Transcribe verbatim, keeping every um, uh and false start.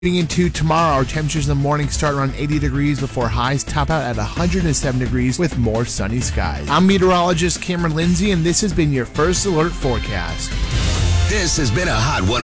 Moving into tomorrow, our temperatures in the morning start around eighty degrees before highs top out at one hundred seven degrees with more sunny skies. I'm meteorologist Cameron Lindsay, and this has been your First Alert forecast. This has been a Hot one